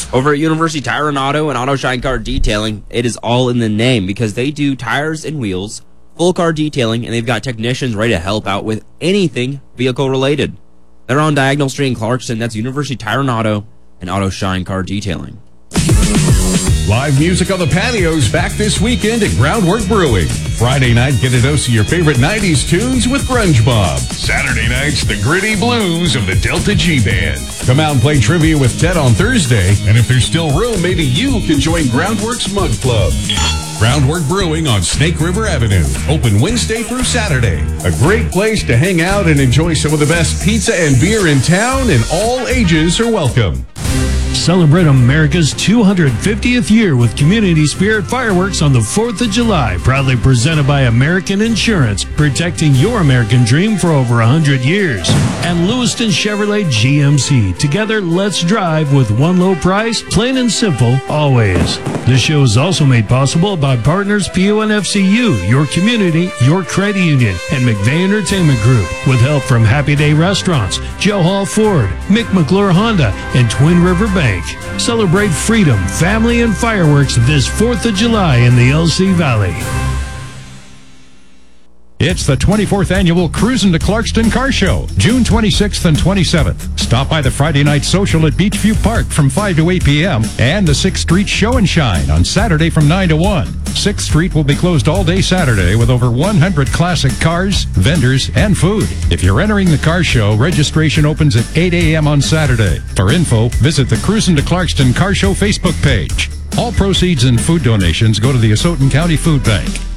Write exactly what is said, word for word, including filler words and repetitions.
Over at University Tire and Auto and Auto Shine Car Detailing, it is all in the name because they do tires and wheels, full car detailing, and they've got technicians ready to help out with anything vehicle related. They're on Diagonal Street in Clarkston. That's University Tire and Auto and Auto Shine Car Detailing. Live music on the patios back this weekend at Groundwork Brewing. Friday night, get a dose of your favorite nineties tunes with Grunge Bob. Saturday night's the gritty blues of the Delta G Band. Come out and play trivia with Ted on Thursday. And if there's still room, maybe you can join Groundwork's Mug Club. Groundwork Brewing on Snake River Avenue. Open Wednesday through Saturday. A great place to hang out and enjoy some of the best pizza and beer in town, and all ages are welcome. Celebrate America's two hundred fiftieth year with Community Spirit Fireworks on the fourth of July. Proudly presented by American Insurance, protecting your American dream for over one hundred years. And Lewiston Chevrolet G M C. Together, let's drive with one low price, plain and simple, always. This show is also made possible by partners P O N F C U, your community, your credit union, and McVeigh Entertainment Group, with help from Happy Day Restaurants, Joe Hall Ford, Mick McClure Honda, and Twin River Bank. Celebrate freedom, family, and fireworks this fourth of July in the L C Valley. It's the twenty-fourth Annual Cruisin' to Clarkston Car Show, June twenty-sixth and twenty-seventh. Stop by the Friday night social at Beachview Park from five to eight p.m. and the sixth Street Show and Shine on Saturday from nine to one. sixth Street will be closed all day Saturday with over one hundred classic cars, vendors, and food. If you're entering the car show, registration opens at eight a.m. on Saturday. For info, visit the Cruisin' to Clarkston Car Show Facebook page. All proceeds and food donations go to the Asotin County Food Bank.